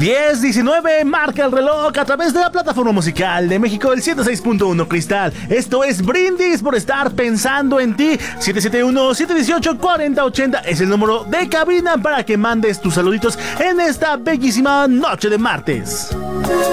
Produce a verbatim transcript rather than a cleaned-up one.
diez diecinueve, marca el reloj a través de la plataforma musical de México, el ciento seis punto uno Cristal. Esto es Brindis por estar pensando en ti. siete siete uno, siete uno ocho, cuatro cero ocho cero es el número de cabina para que mandes tus saluditos en esta bellísima noche de martes.